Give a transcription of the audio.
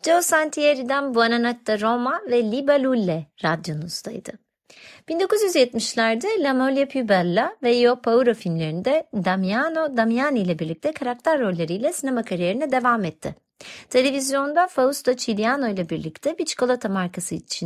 Joe Santieri'den Buonanotte Roma ve Libellule radyonuzdaydı. 1970'lerde La Moglie Più Bella ve Io Paura filmlerinde Damiano Damiani ile birlikte karakter rolleriyle sinema kariyerine devam etti. Televizyonda Fausto Ciliano ile birlikte bir çikolata markası için